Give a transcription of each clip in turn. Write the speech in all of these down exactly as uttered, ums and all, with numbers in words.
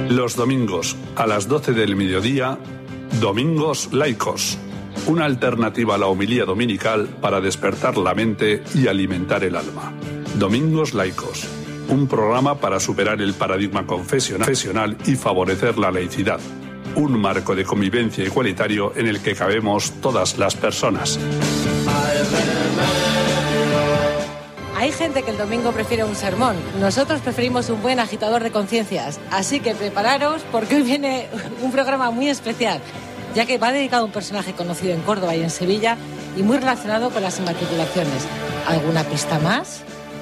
Los domingos, a las doce del mediodía, Domingos Laicos. Una alternativa a la homilía dominical para despertar la mente y alimentar el alma. Domingos Laicos. Un programa para superar el paradigma confesional y favorecer la laicidad. Un marco de convivencia igualitario en el que cabemos todas las personas. Hay gente que el domingo prefiere un sermón. Nosotros preferimos un buen agitador de conciencias. Así que prepararos porque hoy viene un programa muy especial, ya que va dedicado a un personaje conocido en Córdoba y en Sevilla y muy relacionado con las inmatriculaciones. ¿Alguna pista más?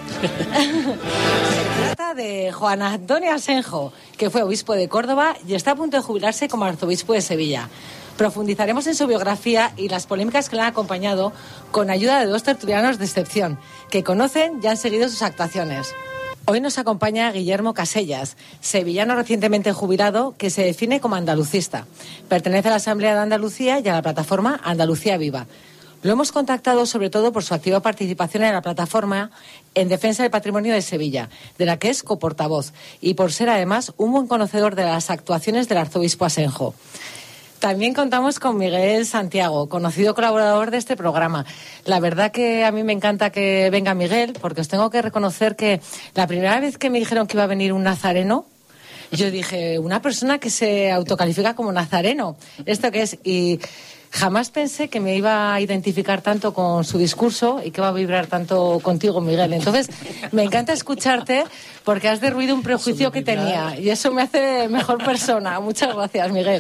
Se trata de Juan Antonio Asenjo, que fue obispo de Córdoba y está a punto de jubilarse como arzobispo de Sevilla. Profundizaremos en su biografía y las polémicas que le han acompañado con ayuda de dos tertulianos de excepción, que conocen y han seguido sus actuaciones. Hoy nos acompaña Guillermo Casellas, sevillano recientemente jubilado que se define como andalucista. Pertenece a la Asamblea de Andalucía y a la plataforma Andalucía Viva. Lo hemos contactado sobre todo por su activa participación en la plataforma en defensa del patrimonio de Sevilla, de la que es coportavoz, y por ser además un buen conocedor de las actuaciones del arzobispo Asenjo. También contamos con Miguel Santiago, conocido colaborador de este programa. La verdad que a mí me encanta que venga Miguel, porque os tengo que reconocer que la primera vez que me dijeron que iba a venir un nazareno, yo dije, una persona que se autocalifica como nazareno, ¿esto qué es? Y jamás pensé que me iba a identificar tanto con su discurso y que va a vibrar tanto contigo, Miguel. Entonces, me encanta escucharte porque has derruido un prejuicio que tenía y eso me hace mejor persona. Muchas gracias, Miguel.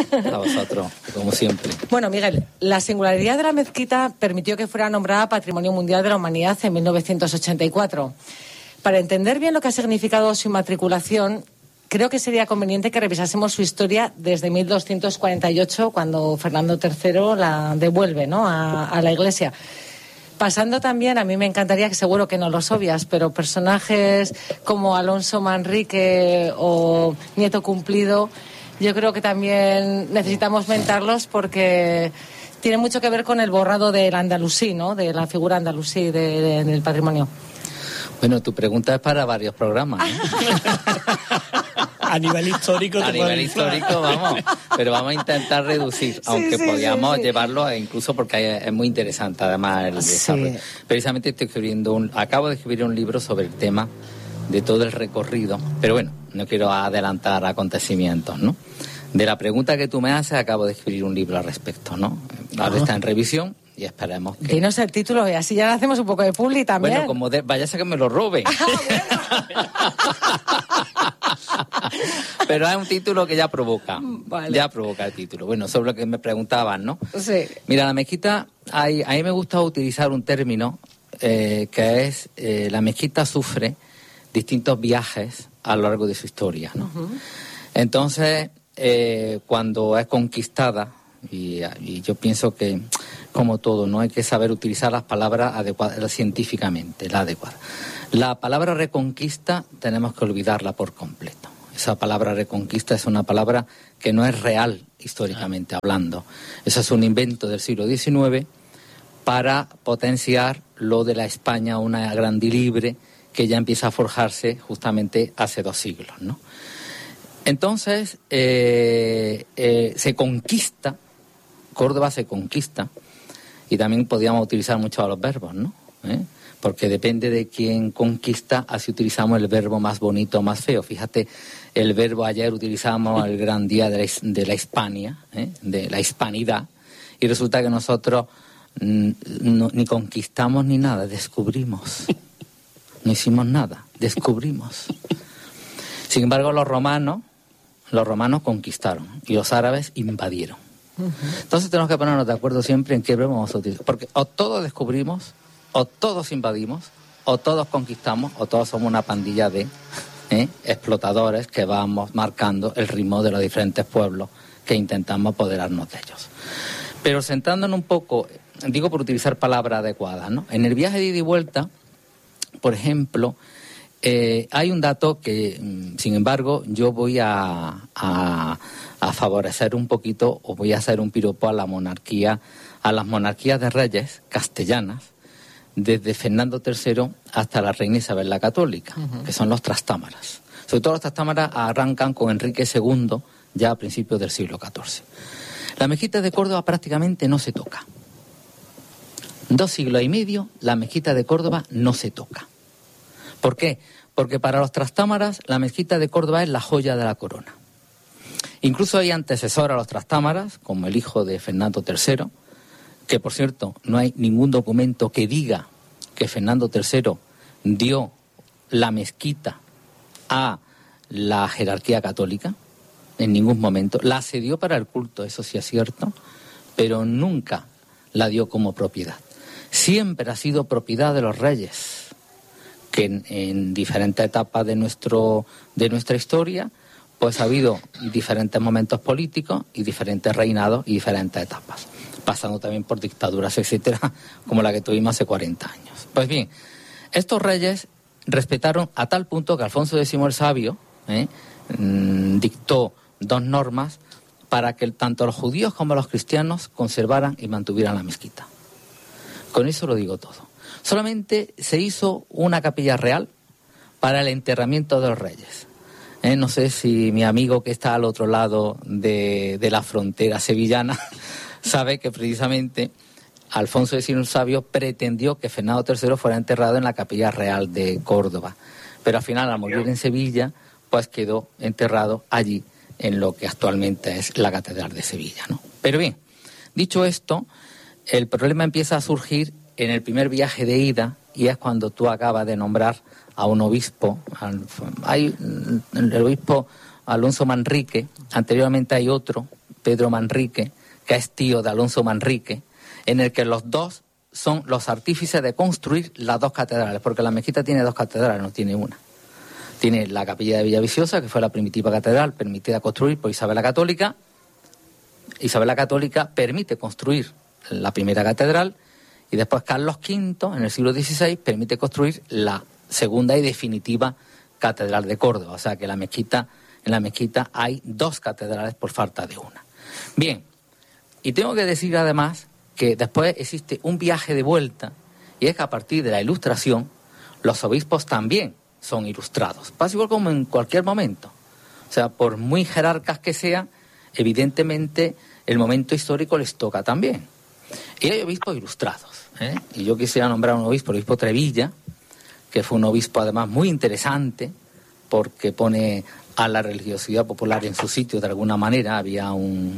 A vosotros, como siempre. Bueno, Miguel, la singularidad de la mezquita permitió que fuera nombrada Patrimonio Mundial de la Humanidad en mil novecientos ochenta y cuatro. Para entender bien lo que ha significado su inmatriculación, creo que sería conveniente que revisásemos su historia desde mil doscientos cuarenta y ocho, cuando Fernando tercero la devuelve, ¿no?, a, a la Iglesia. Pasando también, a mí me encantaría, que seguro que no los obvias, pero personajes como Alonso Manrique o Nieto Cumplido, yo creo que también necesitamos mentarlos porque tiene mucho que ver con el borrado del andalusí, ¿no?, de la figura andalusí de, de, del patrimonio. Bueno, tu pregunta es para varios programas, ¿no? A nivel histórico, a nivel histórico, vamos, pero vamos a intentar reducir, sí, aunque sí, podíamos sí, sí. llevarlo a, incluso porque es muy interesante además el desarrollo. Sí. Precisamente estoy escribiendo un, acabo de escribir un libro sobre el tema de todo el recorrido, pero bueno, no quiero adelantar acontecimientos, ¿no? De la pregunta que tú me haces, acabo de escribir un libro al respecto, ¿no? Ahora está en revisión. Y esperemos que... Dinos el título y así ya hacemos un poco de publi también. Bueno, como de... vaya a que me lo roben. Ah, bueno. Pero es un título que ya provoca. Vale. Ya provoca el título. Bueno, sobre lo que me preguntaban, ¿no? Sí. Mira, la mezquita, hay, a mí me gusta utilizar un término eh, que es, eh, la mezquita sufre distintos viajes a lo largo de su historia, ¿no? Uh-huh. Entonces, eh, cuando es conquistada, y, y yo pienso que, como todo, no hay que saber utilizar las palabras adecuadas, científicamente, la adecuada. La palabra reconquista tenemos que olvidarla por completo. Esa palabra reconquista es una palabra que no es real históricamente hablando. Eso es un invento del siglo diecinueve para potenciar lo de la España una grande y libre que ya empieza a forjarse justamente hace dos siglos, ¿no? Entonces, eh, eh, se conquista, Córdoba se conquista, y también podíamos utilizar mucho los verbos, ¿no? ¿Eh? Porque depende de quién conquista, así utilizamos el verbo más bonito o más feo. Fíjate, el verbo ayer utilizamos el gran día de la, de la Hispania, ¿eh? de la hispanidad, y resulta que nosotros mm, no, ni conquistamos ni nada, descubrimos. No hicimos nada, descubrimos. Sin embargo, los romanos, los romanos conquistaron y los árabes invadieron. Entonces tenemos que ponernos de acuerdo siempre en qué verbo vamos a utilizar. Porque o todos descubrimos, o todos invadimos, o todos conquistamos, o todos somos una pandilla de ¿eh? explotadores que vamos marcando el ritmo de los diferentes pueblos que intentamos apoderarnos de ellos. Pero centrándonos un poco, digo por utilizar palabras adecuadas, ¿no? En el viaje de ida y vuelta, por ejemplo, eh, hay un dato que, sin embargo, yo voy a, a, a favorecer un poquito, o voy a hacer un piropo a la monarquía, a las monarquías de reyes castellanas, desde Fernando tercero hasta la reina Isabel la Católica, uh-huh. que son los trastámaras. Sobre todo las trastámaras arrancan con Enrique segundo, ya a principios del siglo catorce. La mezquita de Córdoba prácticamente no se toca. Dos siglos y medio, la mezquita de Córdoba no se toca. ¿Por qué? Porque para los trastámaras la mezquita de Córdoba es la joya de la corona. Incluso hay antecesores a los trastámaras, como el hijo de Fernando tercero, que por cierto no hay ningún documento que diga que Fernando tercero dio la mezquita a la jerarquía católica, en ningún momento. La cedió para el culto, eso sí es cierto, pero nunca la dio como propiedad. Siempre ha sido propiedad de los reyes, que en, en diferentes etapas de, nuestro, de nuestra historia, pues ha habido diferentes momentos políticos y diferentes reinados y diferentes etapas, pasando también por dictaduras, etcétera, como la que tuvimos hace cuarenta años. Pues bien, estos reyes respetaron a tal punto que Alfonso X el Sabio ¿eh? mm, dictó dos normas para que tanto los judíos como los cristianos conservaran y mantuvieran la mezquita. Con eso lo digo todo. Solamente se hizo una capilla real para el enterramiento de los reyes. Eh, no sé si mi amigo que está al otro lado de, de la frontera sevillana sabe que precisamente Alfonso X el Sabio pretendió que Fernando tercero fuera enterrado en la capilla real de Córdoba, pero al final, al morir en Sevilla, pues quedó enterrado allí en lo que actualmente es la Catedral de Sevilla, ¿no? Pero bien, dicho esto, el problema empieza a surgir en el primer viaje de ida, y es cuando tú acabas de nombrar a un obispo. Hay el obispo Alonso Manrique, anteriormente hay otro, Pedro Manrique, que es tío de Alonso Manrique, en el que los dos son los artífices de construir las dos catedrales, porque la mezquita tiene dos catedrales, no tiene una. Tiene la capilla de Villaviciosa, que fue la primitiva catedral permitida construir por Isabel la Católica. Isabel la Católica permite construir la primera catedral, y después Carlos quinto, en el siglo dieciséis, permite construir la segunda y definitiva catedral de Córdoba. O sea que la mezquita, en la mezquita hay dos catedrales por falta de una. Bien, y tengo que decir además que después existe un viaje de vuelta, y es que a partir de la Ilustración los obispos también son ilustrados. Pasa igual como en cualquier momento. O sea, por muy jerarcas que sean, evidentemente el momento histórico les toca también. Y hay obispos ilustrados, ¿eh? Y yo quisiera nombrar a un obispo, el obispo Trevilla, que fue un obispo además muy interesante, porque pone a la religiosidad popular en su sitio de alguna manera. Había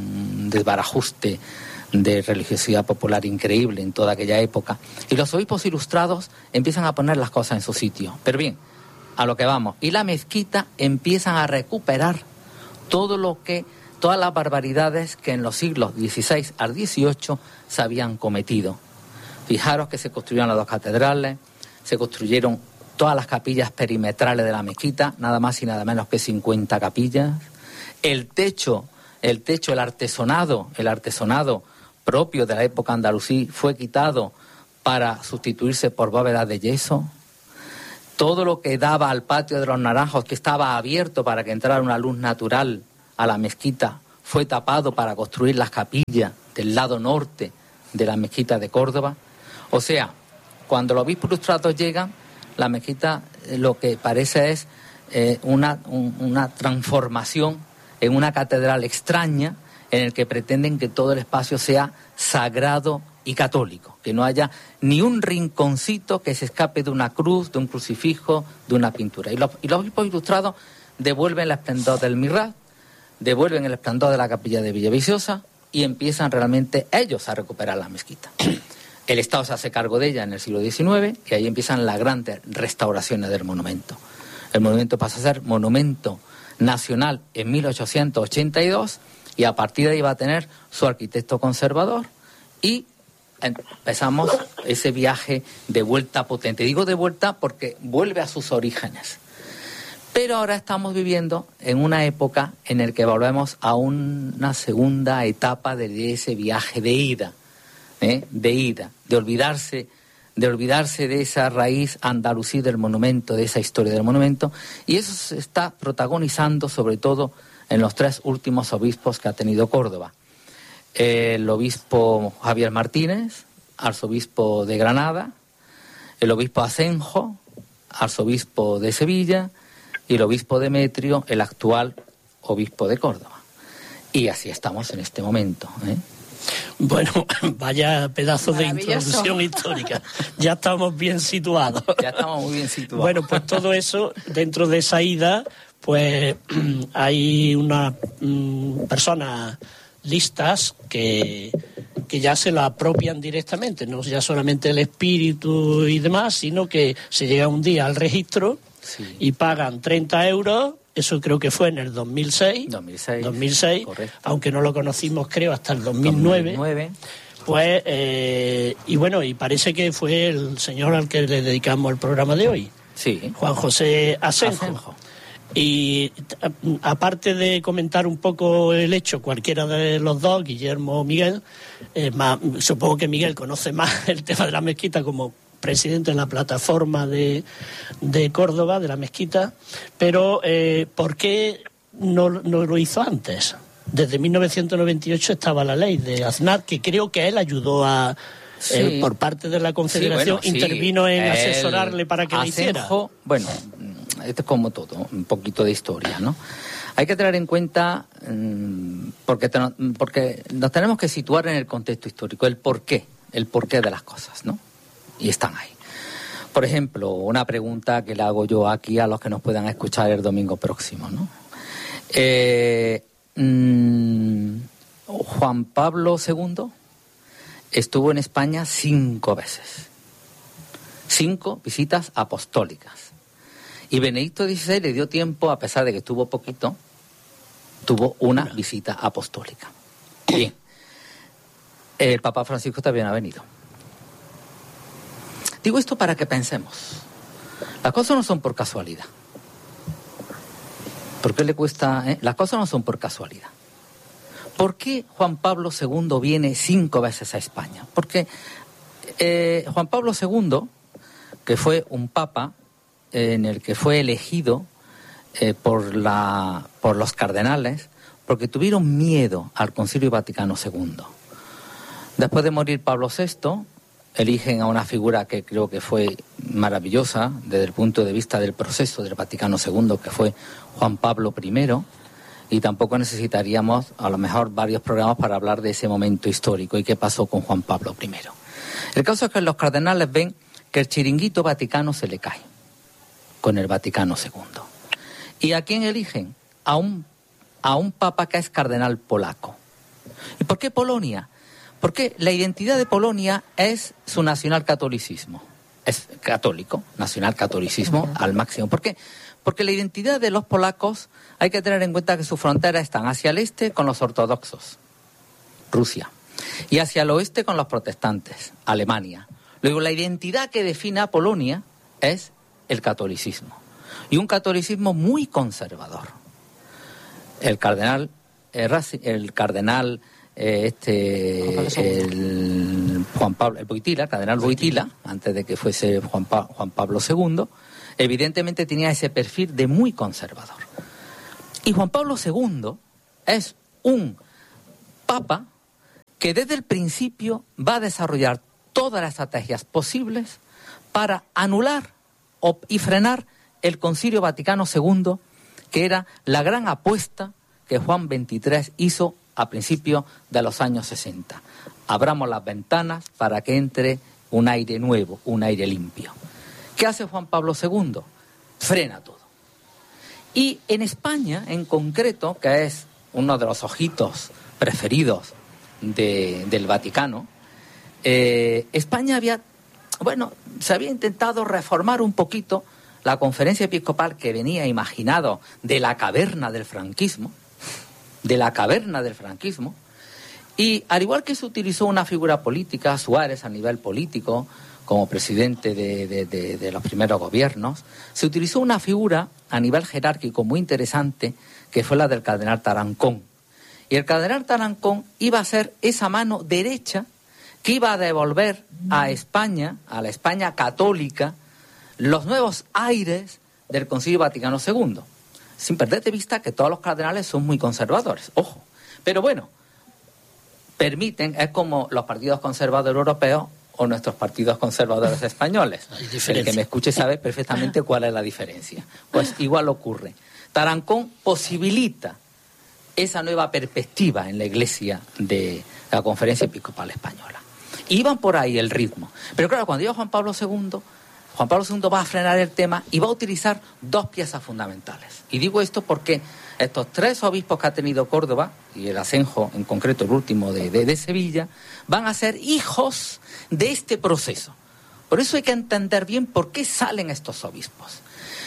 un desbarajuste de religiosidad popular increíble en toda aquella época, y los obispos ilustrados empiezan a poner las cosas en su sitio. Pero bien, a lo que vamos, y la mezquita empiezan a recuperar todo lo que, todas las barbaridades que en los siglos dieciséis al dieciocho se habían cometido. Fijaros que se construyeron las dos catedrales, se construyeron todas las capillas perimetrales de la mezquita, nada más y nada menos que cincuenta capillas. El techo, el techo, el artesonado, el artesonado propio de la época andalusí fue quitado para sustituirse por bóvedas de yeso. Todo lo que daba al patio de los Naranjos, que estaba abierto para que entrara una luz natural a la mezquita, fue tapado para construir las capillas del lado norte de la mezquita de Córdoba. O sea, cuando los obispos ilustrados llegan, la mezquita eh, lo que parece es eh, una, un, una transformación en una catedral extraña, en el que pretenden que todo el espacio sea sagrado y católico, que no haya ni un rinconcito que se escape de una cruz, de un crucifijo, de una pintura. Y los, y los obispos ilustrados devuelven el esplendor del Mirrad, devuelven el esplendor de la capilla de Villaviciosa, y empiezan realmente ellos a recuperar la mezquita. El Estado se hace cargo de ella en el siglo diecinueve, y ahí empiezan las grandes restauraciones del monumento. El monumento pasa a ser monumento nacional en mil ochocientos ochenta y dos, y a partir de ahí va a tener su arquitecto conservador, y empezamos ese viaje de vuelta potente. Digo de vuelta porque vuelve a sus orígenes. Pero ahora estamos viviendo en una época en la que volvemos a una segunda etapa de ese viaje de ida, ¿eh? de ida, de olvidarse, de olvidarse de esa raíz andalusí del monumento, de esa historia del monumento, y eso se está protagonizando sobre todo en los tres últimos obispos que ha tenido Córdoba. El obispo Javier Martínez, arzobispo de Granada, el obispo Asenjo, arzobispo de Sevilla, y el obispo Demetrio, el actual obispo de Córdoba. Y así estamos en este momento, ¿eh? Bueno, vaya pedazo de introducción histórica. Ya estamos bien situados. Ya estamos muy bien situados. Bueno, pues todo eso, dentro de esa ida, pues hay unas mm, personas listas que, que ya se la apropian directamente, no ya solamente el espíritu y demás, sino que se llega un día al registro, sí, y pagan treinta euros. Eso creo que fue en el dos mil seis. dos mil seis, dos mil seis, aunque no lo conocimos, creo, hasta el dos mil nueve. dos mil nueve. Pues, eh, y bueno, y parece que fue el señor al que le dedicamos el programa de hoy. Sí. Juan José Asenjo. Asenjo. Y aparte de comentar un poco el hecho, cualquiera de los dos, Guillermo o Miguel, eh, más, supongo que Miguel conoce más el tema de la mezquita como presidente de la plataforma de, de Córdoba, de la mezquita, pero eh, ¿por qué no, no lo hizo antes? Desde mil novecientos noventa y ocho estaba la ley de Aznar, que creo que él ayudó a, sí, eh, por parte de la Confederación, sí, bueno, intervino sí, en el, asesorarle para que Asenjo, lo hiciera. Bueno, esto es como todo, un poquito de historia, ¿no? Hay que tener en cuenta, porque, te, porque nos tenemos que situar en el contexto histórico, el porqué, el porqué de las cosas, ¿no? Y están ahí. Por ejemplo, una pregunta que le hago yo aquí a los que nos puedan escuchar el domingo próximo, ¿no? Eh, mmm, Juan Pablo segundo estuvo en España cinco veces. Cinco visitas apostólicas. Y Benedicto dieciséis le dio tiempo, a pesar de que estuvo poquito, tuvo una visita apostólica. Bien. El Papa Francisco también ha venido. Digo esto para que pensemos. Las cosas no son por casualidad. ¿Por qué le cuesta? Eh? Las cosas no son por casualidad. ¿Por qué Juan Pablo segundo viene cinco veces a España? Porque eh, Juan Pablo segundo, que fue un papa eh, en el que fue elegido eh, por, la, por los cardenales, porque tuvieron miedo al Concilio Vaticano segundo. Después de morir Pablo sexto, eligen a una figura que creo que fue maravillosa desde el punto de vista del proceso del Vaticano segundo, que fue Juan Pablo primero, y tampoco necesitaríamos a lo mejor varios programas para hablar de ese momento histórico y qué pasó con Juan Pablo primero. El caso es que los cardenales ven que el chiringuito vaticano se le cae con el Vaticano segundo. ¿Y a quién eligen? A un, a un papa que es cardenal polaco. ¿Y por qué Polonia? Porque la identidad de Polonia es su nacionalcatolicismo. Es católico, nacionalcatolicismo uh-huh. al máximo. ¿Por qué? Porque la identidad de los polacos, hay que tener en cuenta que sus fronteras están hacia el este con los ortodoxos, Rusia, y hacia el oeste con los protestantes, Alemania. Luego, la identidad que define a Polonia es el catolicismo, y un catolicismo muy conservador. El cardenal, el cardenal eh, este, el Juan Pablo, el Wojtyła, el cardenal Wojtyła, antes de que fuese Juan, pa, Juan Pablo segundo, evidentemente tenía ese perfil de muy conservador. Y Juan Pablo segundo es un papa que desde el principio va a desarrollar todas las estrategias posibles para anular y frenar el Concilio Vaticano segundo, que era la gran apuesta que Juan veintitrés hizo a principios de los años sesenta. Abramos las ventanas para que entre un aire nuevo, un aire limpio. ¿Qué hace Juan Pablo segundo? Frena todo. Y en España, en concreto, que es uno de los ojitos preferidos de, del Vaticano, eh, España había, bueno, se había intentado reformar un poquito la conferencia episcopal que venía imaginado de la caverna del franquismo, de la caverna del franquismo, y al igual que se utilizó una figura política, Suárez a nivel político, como presidente de, de, de, de los primeros gobiernos, se utilizó una figura a nivel jerárquico muy interesante, que fue la del cardenal Tarancón. Y el cardenal Tarancón iba a ser esa mano derecha que iba a devolver a España, a la España católica, los nuevos aires del Concilio Vaticano segundo. Sin perder de vista que todos los cardenales son muy conservadores, ojo. Pero bueno, permiten, es como los partidos conservadores europeos o nuestros partidos conservadores españoles. El que me escuche sabe perfectamente cuál es la diferencia. Pues igual ocurre. Tarancón posibilita esa nueva perspectiva en la Iglesia de la Conferencia Episcopal Española. Iban por ahí el ritmo. Pero claro, cuando llega Juan Pablo segundo, Juan Pablo segundo va a frenar el tema y va a utilizar dos piezas fundamentales. Y digo esto porque estos tres obispos que ha tenido Córdoba, y el Asenjo en concreto, el último de, de, de Sevilla, van a ser hijos de este proceso. Por eso hay que entender bien por qué salen estos obispos.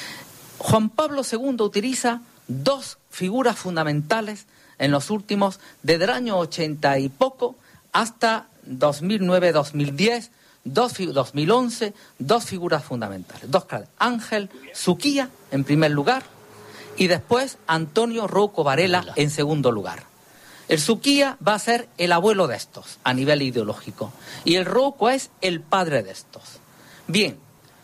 Juan Pablo segundo utiliza dos figuras fundamentales en los últimos, desde el año ochenta y poco hasta dos mil nueve dos mil diez, dos, dos mil once, dos figuras fundamentales. Dos Ángel Suquía, en primer lugar, y después Antonio Rouco Varela en segundo lugar. El Suquía va a ser el abuelo de estos a nivel ideológico y el Rouco es el padre de estos. Bien,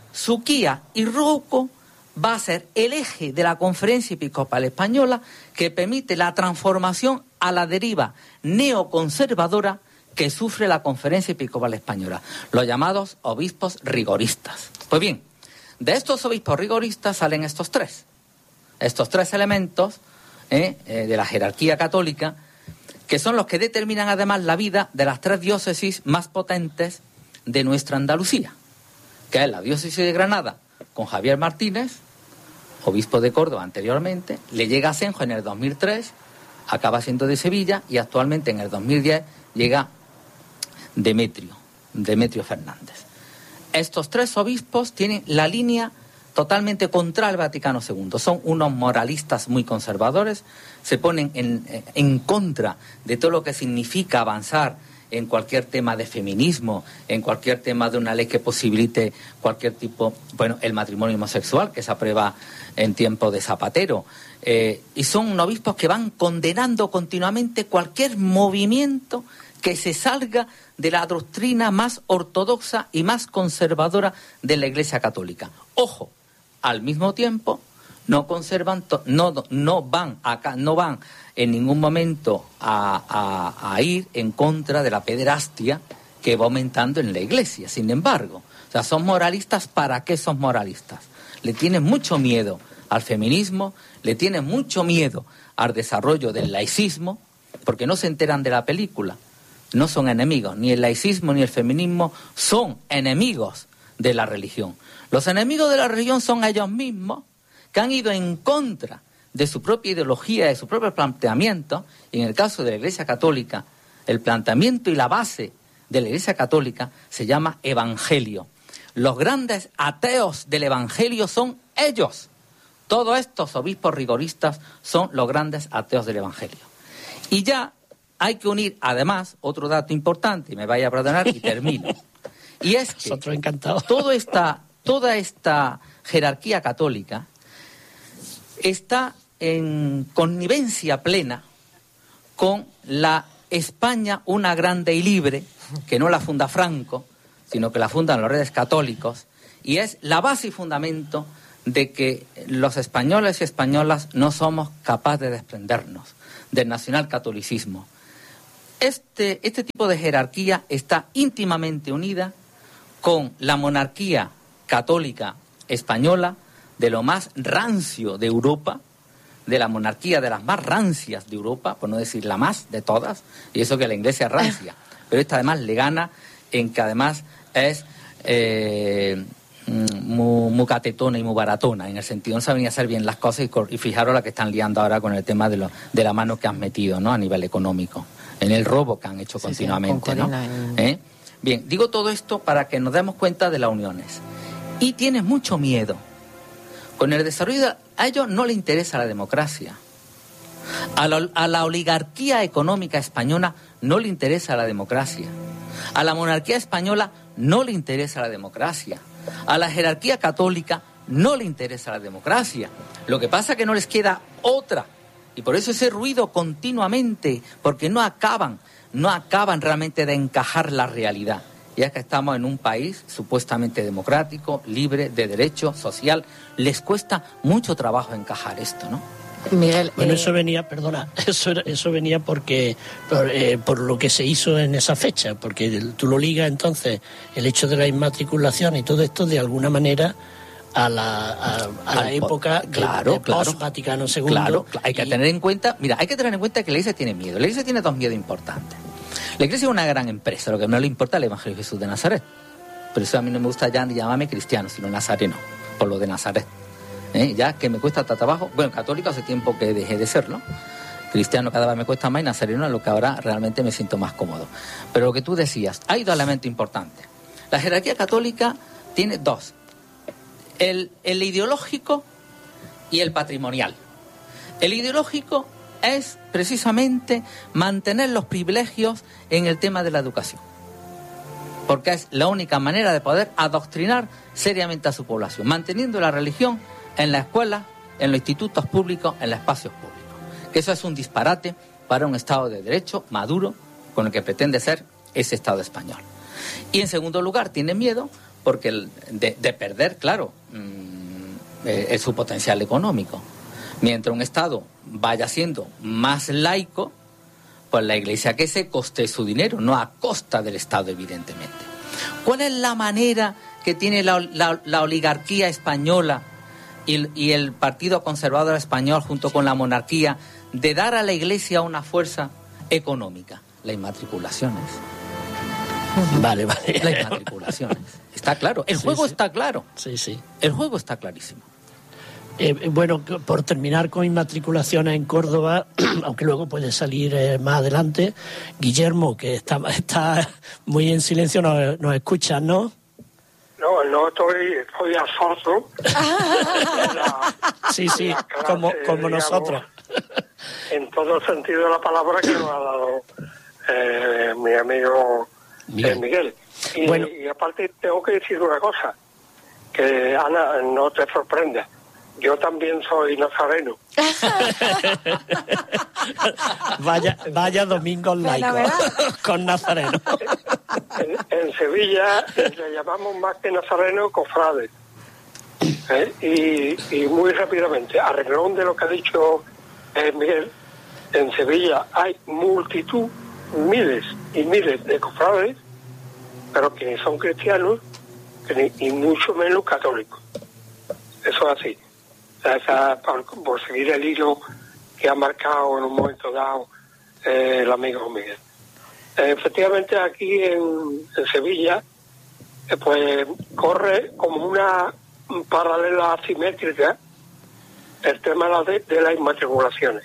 Suquía y Rouco va a ser el eje de la Conferencia Episcopal Española que permite la transformación a la deriva neoconservadora que sufre la Conferencia Episcopal Española, los llamados obispos rigoristas. Pues bien, de estos obispos rigoristas salen estos tres. Estos tres elementos eh, eh, de la jerarquía católica, que son los que determinan además la vida de las tres diócesis más potentes de nuestra Andalucía, que es la diócesis de Granada, con Javier Martínez, obispo de Córdoba anteriormente, le llega a Asenjo en el dos mil tres, acaba siendo de Sevilla, y actualmente en el dos mil diez llega Demetrio, Demetrio Fernández. Estos tres obispos tienen la línea totalmente contra el Vaticano segundo. Son unos moralistas muy conservadores, se ponen en, en contra de todo lo que significa avanzar en cualquier tema de feminismo, en cualquier tema de una ley que posibilite cualquier tipo, bueno, el matrimonio homosexual, que se aprueba en tiempo de Zapatero. Eh, y son obispos que van condenando continuamente cualquier movimiento que se salga de la doctrina más ortodoxa y más conservadora de la Iglesia Católica. Ojo, al mismo tiempo no conservan, to- no, no van acá, no van en ningún momento a, a, a ir en contra de la pederastia que va aumentando en la Iglesia. Sin embargo, o sea, son moralistas. ¿Para qué son moralistas? Le tienen mucho miedo al feminismo, le tienen mucho miedo al desarrollo del laicismo, porque no se enteran de la película. No son enemigos, ni el laicismo ni el feminismo son enemigos de la religión. Los enemigos de la religión son ellos mismos, que han ido en contra de su propia ideología, de su propio planteamiento, y en el caso de la Iglesia Católica, el planteamiento y la base de la Iglesia Católica se llama Evangelio. Los grandes ateos del Evangelio son ellos. Todos estos obispos rigoristas son los grandes ateos del Evangelio. Y ya hay que unir, además, otro dato importante, y me vaya a perdonar y termino. Y es que todo esta, toda esta jerarquía católica está en connivencia plena con la España una grande y libre, que no la funda Franco, sino que la fundan los Reyes Católicos, y es la base y fundamento de que los españoles y españolas no somos capaces de desprendernos del nacionalcatolicismo. Este, este tipo de jerarquía está íntimamente unida con la monarquía católica española, de lo más rancio de Europa, de la monarquía de las más rancias de Europa, por no decir la más de todas, y eso que la iglesia es rancia, pero esta además le gana en que además es eh, muy, muy catetona y muy baratona, en el sentido no saben hacer bien las cosas, y, y fijaros la que están liando ahora con el tema de, lo, de la mano que han metido, ¿no?, a nivel económico, en el robo que han hecho sí, continuamente, sí, ¿no? En... ¿Eh? Bien, digo todo esto para que nos demos cuenta de las uniones. Y tienes mucho miedo. Con el desarrollo, de... a ellos no les interesa la democracia. A la, a la oligarquía económica española no le interesa la democracia. A la monarquía española no le interesa la democracia. A la jerarquía católica no le interesa la democracia. Lo que pasa es que no les queda otra. Y por eso ese ruido continuamente, porque no acaban, no acaban realmente de encajar la realidad. Ya que estamos en un país supuestamente democrático, libre, de derecho, social, les cuesta mucho trabajo encajar esto, ¿no? Miguel, bueno, eh... eso venía, perdona, eso eso venía porque por, eh, por lo que se hizo en esa fecha, porque tú lo ligas entonces el hecho de la inmatriculación y todo esto de alguna manera a la, a, a la época claro, de, de claro, post-Vaticano segundo. Claro, hay que y... tener en cuenta, mira, hay que tener en cuenta que la Iglesia tiene miedo. La Iglesia tiene dos miedos importantes. La Iglesia es una gran empresa, lo que no le importa es el Evangelio de Jesús de Nazaret. Por eso a mí no me gusta ya ni llamarme cristiano, sino nazareno, por lo de Nazaret. ¿Eh? Ya que me cuesta hasta trabajo, bueno, católico hace tiempo que dejé de serlo, cristiano cada vez me cuesta más y nazareno es lo que ahora realmente me siento más cómodo. Pero lo que tú decías, hay dos elementos importantes. La jerarquía católica tiene dos, el, el ideológico y el patrimonial. El ideológico es precisamente mantener los privilegios en el tema de la educación, porque es la única manera de poder adoctrinar seriamente a su población, manteniendo la religión en la escuela, en los institutos públicos, en los espacios públicos. Que eso es un disparate para un Estado de Derecho maduro, con el que pretende ser ese Estado español. Y en segundo lugar, tiene miedo porque el, de, de perder, claro, mmm, eh, su potencial económico. Mientras un Estado vaya siendo más laico, pues la Iglesia que se coste su dinero, no a costa del Estado, evidentemente. ¿Cuál es la manera que tiene la, la, la oligarquía española y, y el Partido Conservador Español junto con la monarquía de dar a la Iglesia una fuerza económica? Las inmatriculaciones. Vale, vale. Las inmatriculaciones. Está claro. El sí, juego sí. está claro. Sí, sí. El juego está clarísimo. Eh, bueno, por terminar con inmatriculaciones en Córdoba, aunque luego puede salir eh, más adelante, Guillermo, que está, está muy en silencio, nos, nos escuchas, ¿no? No, no estoy, estoy asoso. Sí, sí, clase, como, como digamos, nosotros. En todo el sentido de la palabra que nos ha dado eh, mi amigo Miguel. Eh, Miguel. Y, bueno. y aparte tengo que decir una cosa, que Ana, no te sorprenda. Yo también soy nazareno. vaya, vaya domingo laico con nazareno. En, en Sevilla le llamamos más que nazareno cofrades. ¿Eh? Y, y muy rápidamente, a renglón de lo que ha dicho eh, Miguel, en Sevilla hay multitud, miles y miles de cofrades, pero que ni son cristianos, que ni, y mucho menos católicos. Eso es así. Esa, por, por seguir el hilo que ha marcado en un momento dado eh, el amigo Miguel. Eh, efectivamente aquí en, en Sevilla eh, pues corre como una paralela asimétrica el tema de, de las inmatriculaciones.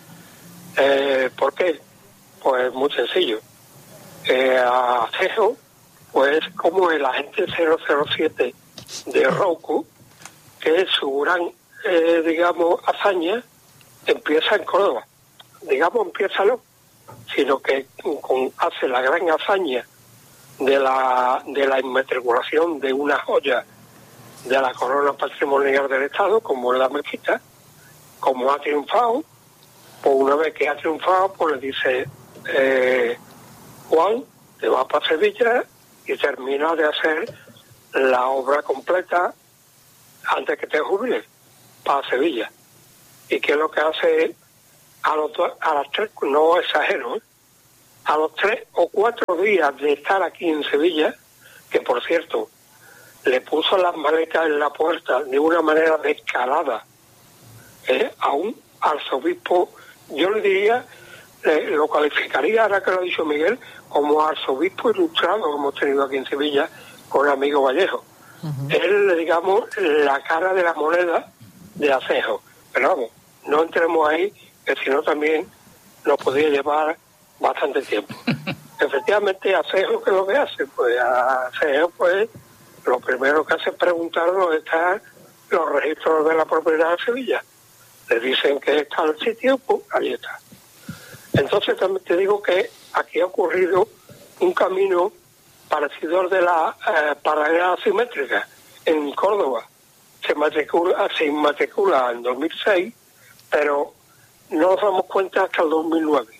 Eh, ¿Por qué? Pues muy sencillo. Eh, a Acejo, pues como el agente cero cero siete de Rouco, que es su gran Eh, digamos, hazaña, empieza en Córdoba. Digamos, empieza no, sino que con, hace la gran hazaña de la de la inmatriculación de una joya de la corona patrimonial del Estado, como es la mezquita. Como ha triunfado, pues una vez que ha triunfado, pues le dice eh, Juan, te vas para Sevilla y termina de hacer la obra completa antes que te jubiles, para Sevilla. ¿Y qué es lo que hace? A los dos, a las tres, no exagero, ¿eh? A los tres o cuatro días de estar aquí en Sevilla, que por cierto, le puso las maletas en la puerta de una manera descarada, ¿eh? A un arzobispo, yo le diría, eh, lo calificaría, ahora que lo ha dicho Miguel, como arzobispo ilustrado que hemos tenido aquí en Sevilla con el amigo Vallejo. Uh-huh. Él, digamos, la cara de la moneda de Acejo. Pero vamos, no entremos ahí, que si no también nos podría llevar bastante tiempo. Efectivamente, Acejo, ¿qué es lo que hace? Pues Acejo, pues, lo primero que hace es preguntar dónde están los registros de la propiedad de Sevilla. Le dicen que está el sitio, pues ahí está. Entonces también te digo que aquí ha ocurrido un camino parecido al de la eh, paralela asimétrica en Córdoba. Se matricula, se inmatricula en dos mil seis, pero no nos damos cuenta hasta el dos mil nueve.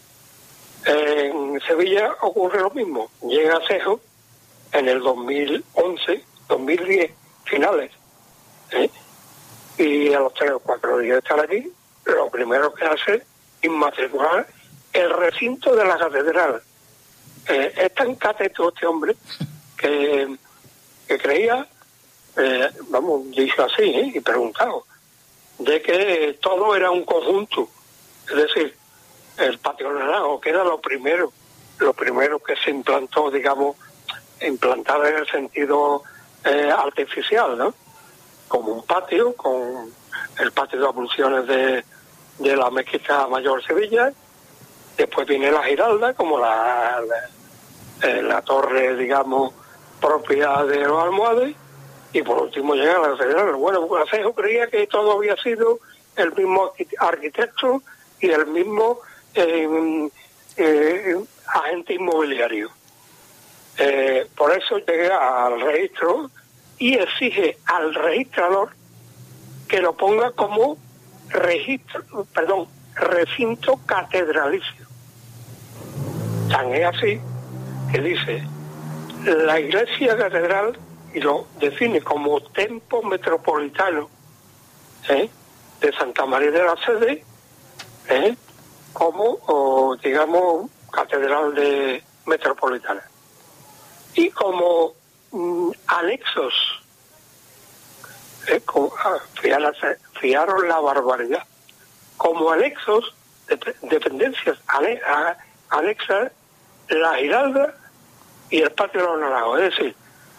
En Sevilla ocurre lo mismo. Llega Acejo en el dos mil once, dos mil diez, finales. ¿eh? Y a los tres o cuatro días de estar aquí, lo primero que hace es inmatricular el recinto de la catedral. Eh, es tan cateto este hombre que, que creía, eh, vamos, dicho así, ¿eh? y preguntado, de que todo era un conjunto. Es decir, el Patio Naranjo, que era lo primero, lo primero que se implantó, digamos, implantar en el sentido eh, artificial, ¿no? Como un patio, con el patio de abluciones de, de la Mezquita Mayor Sevilla. Después viene la Giralda, como la, la, eh, la torre, digamos, propia de los almohades, y por último llega la catedral. Bueno, Acejo creía que todo había sido el mismo arquitecto y el mismo eh, eh, agente inmobiliario. Eh, por eso llega al registro y exige al registrador que lo ponga como registro, perdón, recinto catedralicio. Tan es así que dice la iglesia catedral, y lo define como templo metropolitano ¿eh? de Santa María de la Sede, ¿eh? como, o, digamos, catedral de metropolitana. Y como mm, anexos, ¿eh? como, ah, fijaron, fijaron la barbaridad, como anexos, de, dependencias ane, a, anexas, la Giralda y el Patio de los Naranjos. Es decir,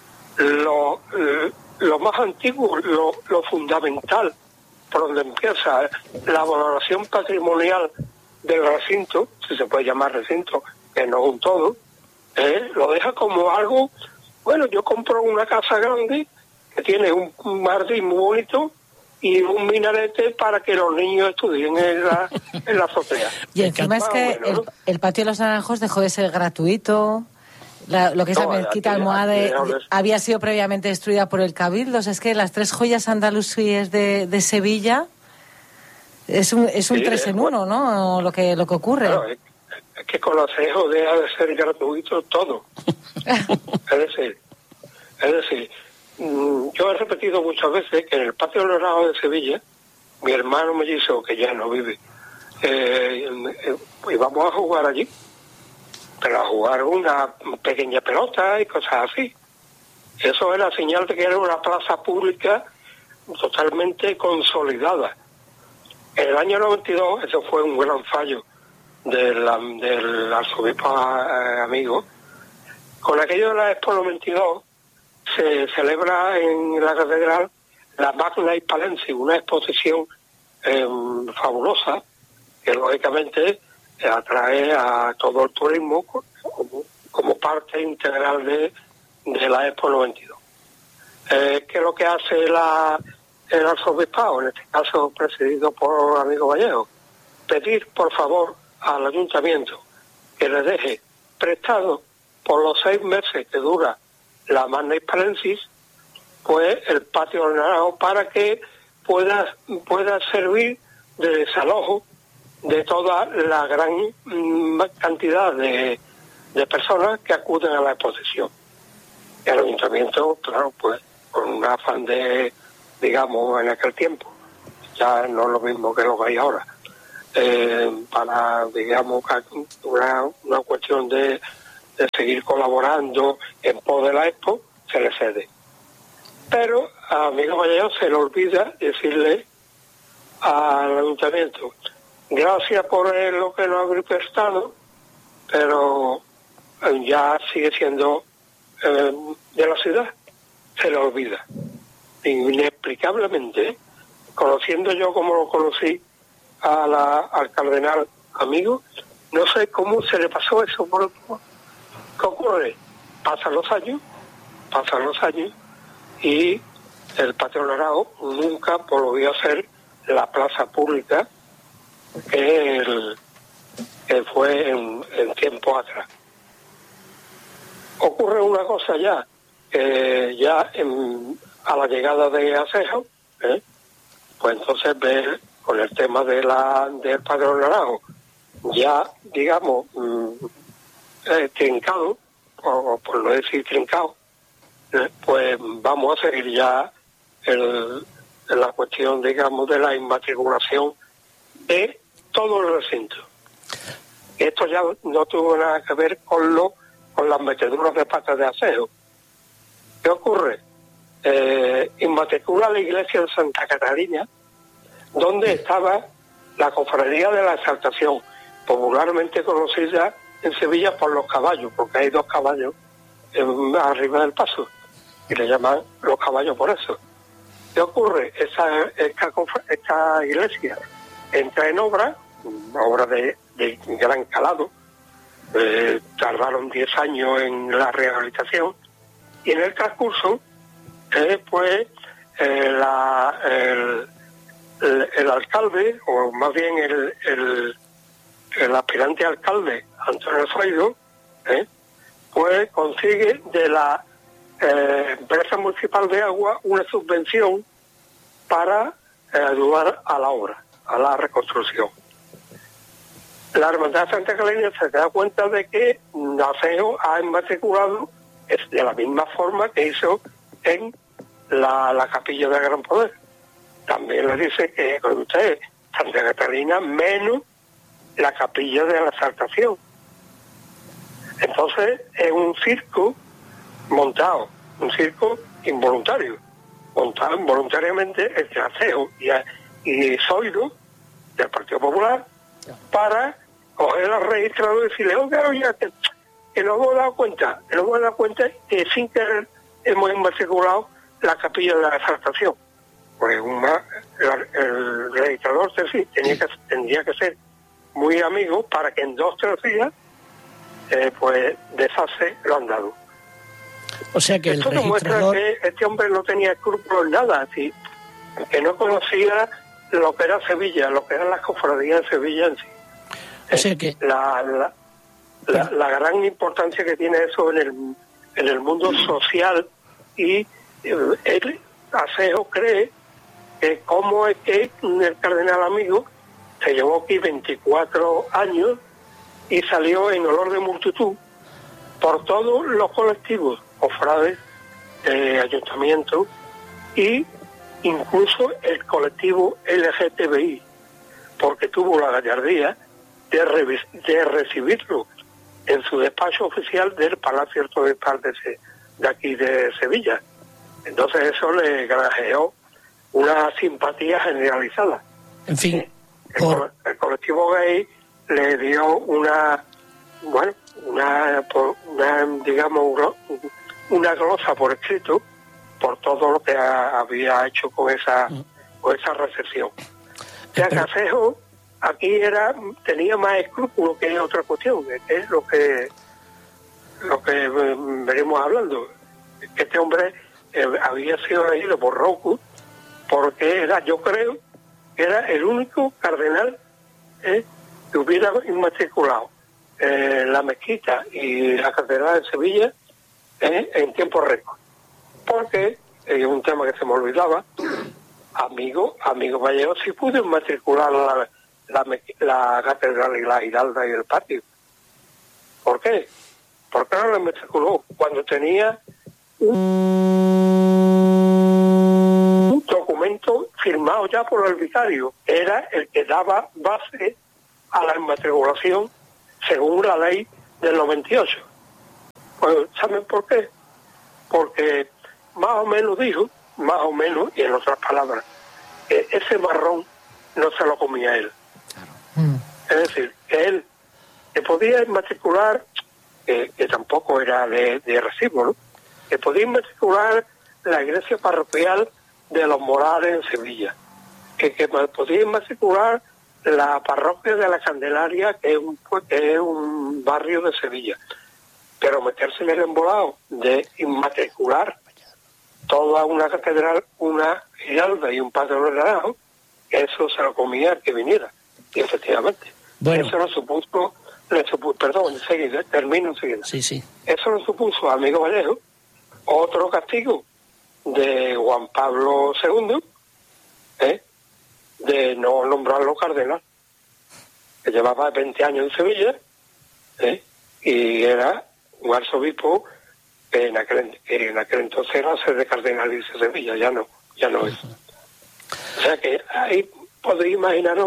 lo, lo más antiguo, lo, lo fundamental, por donde empieza la valoración patrimonial del recinto, si se puede llamar recinto, que no es un todo, eh, lo deja como algo, bueno, yo compro una casa grande que tiene un, un jardín muy bonito y un minarete para que los niños estudien en la, en la azotea. Y encima es que bueno, ¿no? el, el Patio de los Naranjos dejó de ser gratuito. La, lo que es no, la mezquita almohade había sido previamente destruida por el Cabildo. O sea, es que las tres joyas andalusíes de, de Sevilla es un, es un sí, tres en uno, ¿no? Lo que, lo que ocurre. Claro, es, es que con Acejo deja de ser gratuito todo. es decir, es decir, yo he repetido muchas veces que en el Patio de los Naranjos de Sevilla, mi hermano mellizo, que ya no vive, eh, eh, íbamos a jugar allí, pero a jugar una pequeña pelota y cosas así. Eso era señal de que era una plaza pública totalmente consolidada. En el año noventa y dos, eso fue un gran fallo del, del arzobispo eh, amigo. Con aquello de la Expo noventa y dos, se celebra en la catedral la Magna Hispalensis, una exposición eh, fabulosa, que lógicamente atrae a todo el turismo como, como parte integral de, de la Expo noventa y dos. Eh, ¿Qué es lo que hace la, el arzobispado, en este caso presidido por amigo Vallejo? Pedir, por favor, al ayuntamiento que le deje prestado por los seis meses que dura la Magna Hispalensis, pues el Patio del Naranjo, para que pueda, pueda servir de desalojo de toda la gran mm, cantidad de, de personas que acuden a la exposición. Y el ayuntamiento, claro, pues con un afán de, digamos, en aquel tiempo, ya no es lo mismo que lo que hay ahora, eh, para, digamos, una, una cuestión de, de seguir colaborando en pos de la Expo, se le cede. Pero a Miguel Vallejo se le olvida decirle al ayuntamiento: gracias por lo que nos ha prestado, pero ya sigue siendo eh, de la ciudad. Se le olvida. Inexplicablemente, conociendo yo como lo conocí a la, al cardenal amigo, no sé cómo se le pasó eso por el... ¿Qué ocurre? Pasan los años, pasan los años, y el Patio Naranjo nunca volvió a ser la plaza pública que, el, que fue en, en tiempo atrás. Ocurre una cosa ya, que ya en, a la llegada de Acejo, ¿eh? pues entonces ver con el tema de la del Patio Naranjo, ya, digamos, mmm, eh, trincado, o por no decir trincado, ¿eh? pues vamos a seguir ya el, la cuestión, digamos, de la inmatriculación de todo el recinto. Esto ya no tuvo nada que ver con lo con las meteduras de patas de Acejo. ¿Qué ocurre? Eh, inmatricula la iglesia de Santa Catalina, donde estaba la cofradía de la Exaltación, popularmente conocida en Sevilla por los caballos, porque hay dos caballos en, arriba del paso, y le llaman los caballos por eso. ¿Qué ocurre? Esta, esta, esta iglesia entra en obra, una obra de, de gran calado, eh, tardaron diez años en la rehabilitación, y en el transcurso, eh, pues, eh, la, el, el, el alcalde, o más bien el, el, el aspirante alcalde, Antonio Zoido, eh, pues consigue de la eh, empresa municipal de agua una subvención para eh, ayudar a la obra, a la reconstrucción. La Hermandad de Santa Catalina se da cuenta de que Acejo ha inmatriculado de la misma forma que hizo en la, la capilla del Gran Poder. También le dice que con usted, Santa Catalina, menos la capilla de la Exaltación. Entonces es un circo montado, un circo involuntario, montado involuntariamente entre Acejo y, y Zoido, del Partido Popular, para coger al registrador y decirle, oiga, oiga, que, que nos hemos dado cuenta, que nos hemos dado cuenta que sin querer hemos inmatriculado la capilla de la Exaltación. Pues una, el, el registrador tenía que, tendría que ser muy amigo para que en dos o tres días eh, pues deshace lo han dado. O sea que esto el registrador... demuestra que este hombre no tenía escrúpulos en nada, así, que no conocía lo que era Sevilla, lo que eran las cofradías de Sevilla en sí. O sea que... La, la, la, la gran importancia que tiene eso en el, en el mundo social, y eh, él, Acejo, cree que cómo es que el cardenal amigo se llevó aquí veinticuatro años y salió en olor de multitud por todos los colectivos, cofrades, eh, ayuntamientos, y incluso el colectivo L G T B I, porque tuvo la gallardía de, re de recibirlo en su despacho oficial del Palacio Arzobispal de, de aquí de Sevilla. Entonces eso le granjeó una simpatía generalizada. En fin, eh, el, por... el colectivo gay le dio una, bueno, una, una digamos, una glosa por escrito por todo lo que ha, había hecho con esa, mm. con esa recepción. O sea, que Acejo aquí era, tenía más escrúpulos que otra cuestión, que es lo que lo que venimos hablando. Que este hombre eh, había sido elegido por Roku porque era, yo creo, que era el único cardenal eh, que hubiera inmatriculado eh, la mezquita y la catedral de Sevilla eh, en tiempo récord. Porque, es eh, un tema que se me olvidaba, amigo, amigo Vallejo sí pudo inmatricular la, la, la catedral y la Giralda y el patio. ¿Por qué? ¿Por qué no la inmatriculó? Cuando tenía un documento firmado ya por el vicario, era el que daba base a la inmatriculación según la ley del noventa y ocho. Pues, ¿saben por qué? Porque más o menos dijo, más o menos, y en otras palabras, que ese marrón no se lo comía él. Claro. Mm. Es decir, que él que podía inmatricular, que, que tampoco era de, de recibo, ¿no? Que podía inmatricular la iglesia parroquial de los Morales en Sevilla, que, que podía inmatricular la parroquia de la Candelaria, que es un, que es un barrio de Sevilla, pero meterse en el embolado de inmatricular toda una catedral, una giralda y un patio de naranjo, eso se lo comía el que viniera, y efectivamente. Bueno. Eso lo supuso, le supuso, perdón, enseguida, termino enseguida. Sí, sí. Eso lo supuso a amigo Vallejo, otro castigo de Juan Pablo segundo, ¿eh? de no nombrarlo cardenal, que llevaba veinte años en Sevilla, ¿eh? y era un arzobispo que en aquel, que en aquel entonces era sede cardenalicio de Sevilla, ya no, ya no es. O sea que ahí podéis imaginaros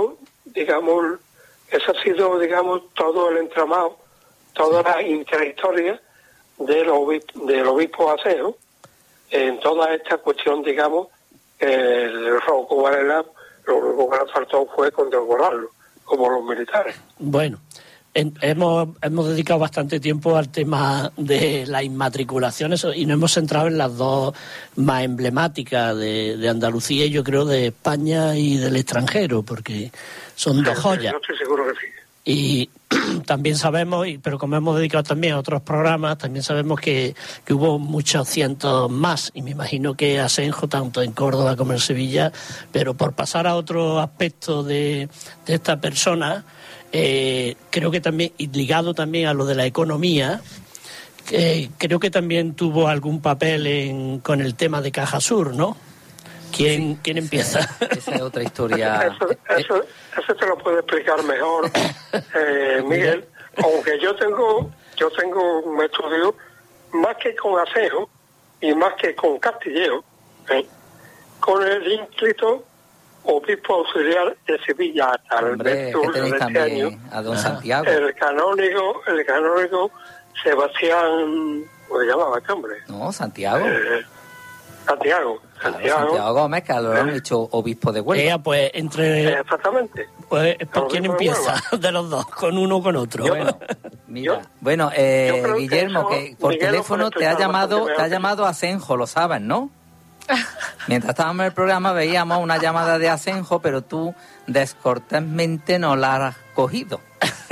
digamos, eso ha sido, digamos, todo el entramado, toda la intrahistoria del obispo, del obispo Asenjo en toda esta cuestión, digamos, el Rocco Varela, lo único que le faltó fue condecorarlo, como los militares. Bueno, en, hemos, hemos dedicado bastante tiempo al tema de las inmatriculaciones y nos hemos centrado en las dos más emblemáticas de, de Andalucía y yo creo de España y del extranjero, porque son dos joyas. Yo estoy seguro que sí. Y también sabemos, pero como hemos dedicado también a otros programas, también sabemos que, que hubo muchos cientos más, y me imagino que Asenjo, tanto en Córdoba como en Sevilla, pero por pasar a otro aspecto de, de esta persona, eh, creo que también, y ligado también a lo de la economía, eh, creo que también tuvo algún papel en, con el tema de Caja Sur, ¿no? ¿Quién, sí, ¿quién empieza? Esa, esa es otra historia. Eso, eso, eso te lo puede explicar mejor, eh, Miguel. Aunque yo tengo yo tengo un estudio más que con Asenjo y más que con Castillejo, ¿eh? Con el ínclito obispo auxiliar de Sevilla hasta el Hombre, que tenéis este también año, a don Santiago. El canónigo, el canónigo Sebastián, ¿cómo se llamaba este hombre? No, Santiago. Eh, Santiago. Claro, Santiago. Santiago Gómez, que lo han hecho obispo de Huelva. Eh, pues entre... Exactamente. Pues, ¿por quién Obispo de empieza? Huelva. De los dos, con uno o con otro. Bueno, mira, Yo- bueno, eh, yo creo que Guillermo, eso que por Miguel lo teléfono puede te ha explicar llamado, bastante te ha mejor. llamado Asenjo, lo sabes, ¿no? Mientras estábamos en el programa veíamos una llamada de Asenjo, pero tú descortésmente no la has cogido.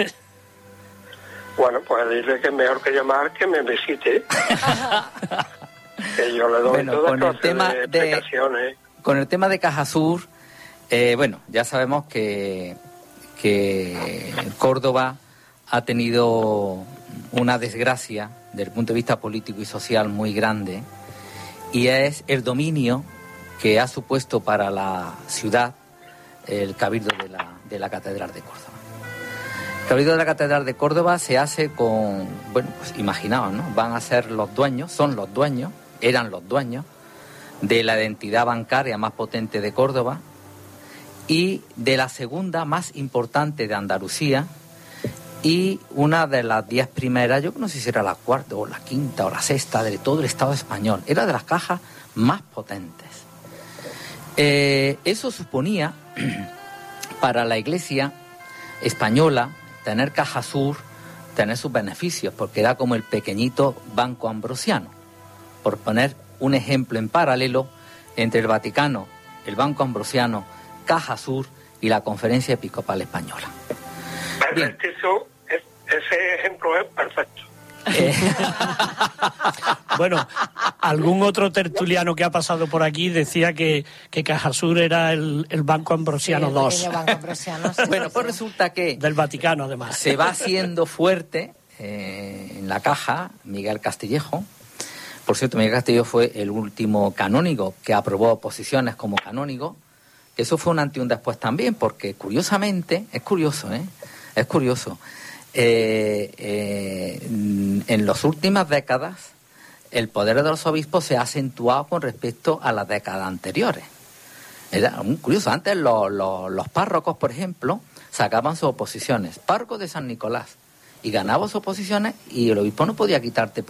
Bueno, pues dile que es mejor que llamar que me visite. Que yo le doy Bueno, toda con el clase tema de de- explicaciones. Con el tema de Caja Sur, eh, bueno, ya sabemos que, que Córdoba ha tenido una desgracia desde el punto de vista político y social muy grande, y es el dominio que ha supuesto para la ciudad el Cabildo de la, de la Catedral de Córdoba. El Cabildo de la Catedral de Córdoba se hace con, bueno, pues imaginaos, ¿no? Van a ser los dueños, son los dueños, eran los dueños de la entidad bancaria más potente de Córdoba y de la segunda más importante de Andalucía y una de las diez primeras, yo no sé si era la cuarta o la quinta o la sexta de todo el Estado español. Era de las cajas más potentes. Eh, eso suponía para la Iglesia española tener Caja Sur, tener sus beneficios, porque era como el pequeñito Banco Ambrosiano. Por poner un ejemplo en paralelo entre el Vaticano, el Banco Ambrosiano, Caja Sur y la Conferencia Episcopal Española. Bien. Perfecto, es- ese ejemplo es perfecto. Eh, Bueno, algún otro tertuliano que ha pasado por aquí decía que, que Caja Sur era el, el Banco Ambrosiano Sí, el dos, pequeño Banco Ambrosiano, sí, bueno, sí, pues sí. resulta que del Vaticano además. se va haciendo fuerte eh, en la caja Miguel Castillejo. Por cierto, Miguel Castillejo fue el último canónigo que aprobó posiciones como canónigo. Eso fue un antes y un después también, porque curiosamente, es curioso, ¿eh? Es curioso. Eh, eh, en las últimas décadas, el poder de los obispos se ha acentuado con respecto a las décadas anteriores. Era muy curioso. Antes los, los, los párrocos, por ejemplo, sacaban sus oposiciones. Párroco de San Nicolás. Y ganaba sus oposiciones y el obispo no podía quitarte